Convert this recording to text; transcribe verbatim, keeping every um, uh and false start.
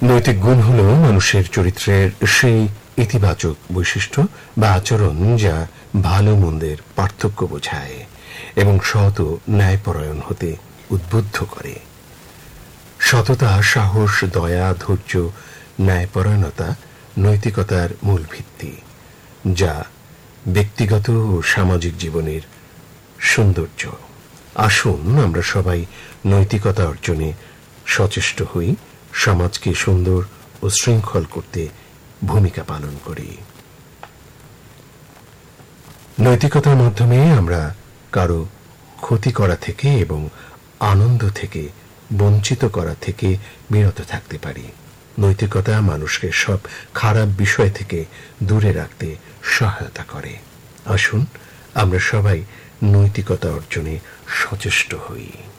নৈতিক গুণ হল মানুষের চরিত্রের সেই ইতিবাচক বৈশিষ্ট্য বা আচরণ যা ভালো মন্দের পার্থক্য বোঝায় এবং সৎ ও ন্যায়পরায়ণ হতে উদ্বুদ্ধ করে। সততা, সাহস, দয়া, ধৈর্য, ন্যায়পরায়ণতা নৈতিকতার মূল ভিত্তি, যা ব্যক্তিগত ও সামাজিক জীবনের সৌন্দর্য। আসুন আমরা সবাই নৈতিকতা অর্জনে সচেষ্ট হই, সমাজকে সুন্দর ও শৃঙ্খল করতে ভূমিকা পালন করি। নৈতিকতার মাধ্যমে আমরা কারো ক্ষতি করা থেকে এবং আনন্দ থেকে বঞ্চিত করা থেকে বিরত থাকতে পারি। নৈতিকতা মানুষকে সব খারাপ বিষয় থেকে দূরে রাখতে সহায়তা করে। আসুন আমরা সবাই নৈতিকতা অর্জনে সচেষ্ট হই।